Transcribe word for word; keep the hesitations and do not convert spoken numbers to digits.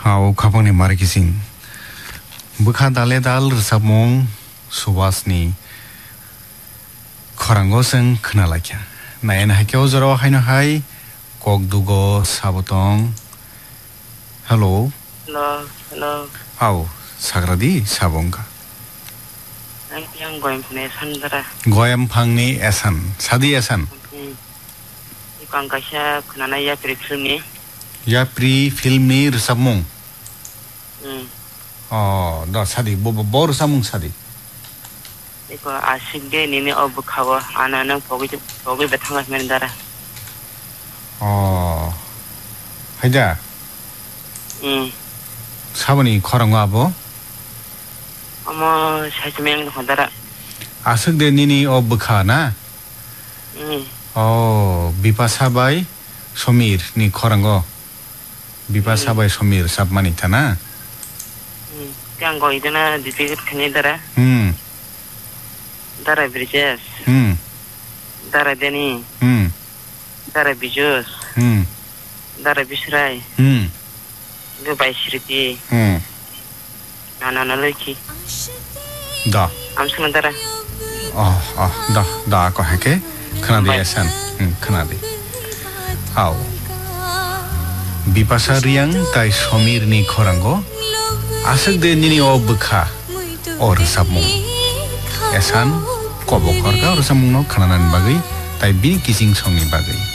Hau kapangni mari kising. Bukha dale dal sabmong subasni khorango seng khnalakya. Nayan hakyo zoro haino hai kok dugo sabotong. Hello. Hello, hello. Hau sagradi sabongka. Yang goyam phane sandara. Goyam phangni esan. Sadi esan. Ikang kasya khnana ya filmni. Ya pri filmni sabmong. Hmm. Oh, da sadi bo bo samung sadi. Iko asik de nini obu khawa anana pogi pogi bethangas mendara. Oh. Haida. Hmm. 사번이 커랑거 아버? 어머 사주명 혼다라. 아석데 니니 어 버카나? 응. 어 비파사바이 소미르 니 커랑거. 비파사바이 소미르 삽마니타나? 응. 그냥 거 이제나 디피그 큰이더라. 음. 다라 브리제스. 음. 다라 데니. 음. 다라 비주스. 음. 다라 비스라이. 음. 그 바이시르티. 음. 나나나 르키. 다. 암스만다라. 어, 어, 다, 다 거 할게. 그나디 에산. 응, 그나디. 아우. 비파사 리앙 타이 소미르 니 커랑거. 아석데 니니 어 버카. 어르 삽몽. 에산 kobo korga ora samungno khananan bagai tai bin kising songni bagai